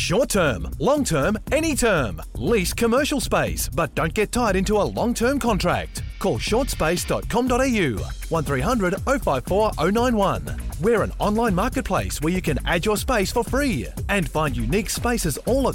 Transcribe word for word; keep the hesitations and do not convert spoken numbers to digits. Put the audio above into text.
Short term, long term, any term. Lease commercial space, but don't get tied into a long-term contract. Call short space dot com dot a u, one three hundred oh five four oh nine one. We're an online marketplace where you can add your space for free and find unique spaces all